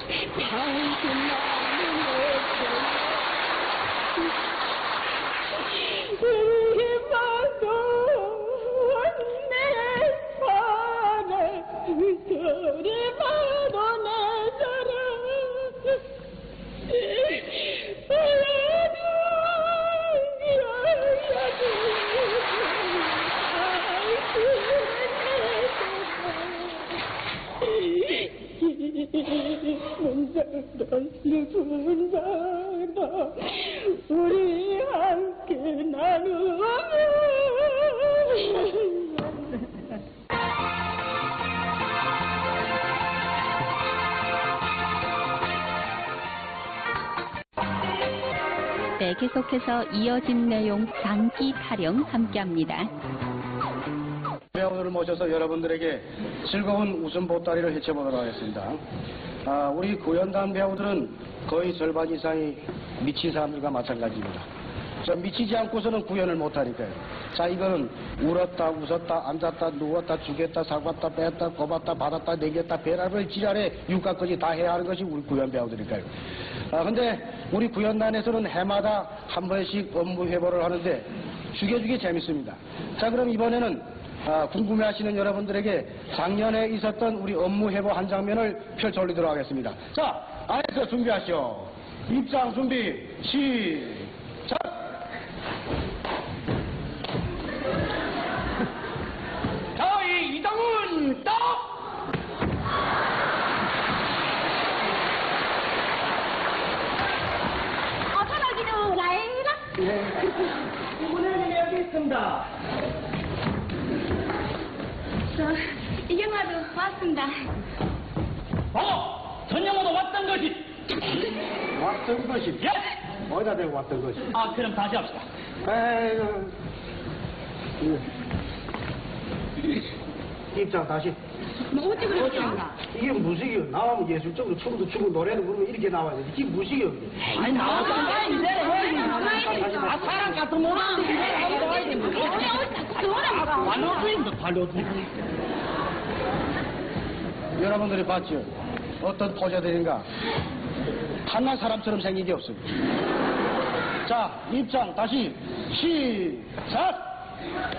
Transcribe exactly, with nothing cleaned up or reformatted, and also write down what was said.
당신 나는 이리봐도 내 사랑, 저리봐도 내 사랑. 문자다 슬픈자다 우리 함께 나누면 네, 계속해서 이어진 내용 장기 타령 함께합니다. 배우들을 모셔서 여러분들에게 즐거운 웃음 보따리를 헤쳐보도록 하겠습니다. 아, 우리 구연단 배우들은 거의 절반 이상이 미친 사람들과 마찬가지입니다. 저 미치지 않고서는 구연을 못하니까요. 자, 이거는 울었다, 웃었다, 앉았다, 누웠다, 죽였다, 사갔다, 뺐다, 꼽았다, 받았다, 내겼다, 배라를 지랄에 육각까지 다 해야 하는 것이 우리 구연 배우들이니까요. 아, 근데 우리 구연단에서는 해마다 한 번씩 업무 회보를 하는데 죽여주기 재밌습니다. 자, 그럼 이번에는 아, 궁금해하시는 여러분들에게 작년에 있었던 우리 업무 회보 한 장면을 펼쳐 올리도록 하겠습니다. 자, 안에서 준비하시오. 입장 준비, 시작! 자, 이 이당은 딱! 어서 나기는 라이라? 네. 오늘 여기 있습니다. 저 이경아도 왔습니다. 어! 전영호도 왔던 것이! 왔던 것이? 예! 어디다 대고 왔던 것이? 아, 그럼 다시 합시다. 에이구. 입장 다시. 뭐 어찌 그러시오? 이게 무식이요. 나오면 예술적으로 춤도 추고 노래도 부르면 이렇게 나와야 돼. 이게 무식이요. 아니, 나왔던 거 아닌데. 아, 사람 같은 모르는데. 발로드인데, 발로드. 여러분들이 봤죠? 어떤 포자들인가? 한낱 사람처럼 생긴 게 없습니다. 자, 입장 다시 시작!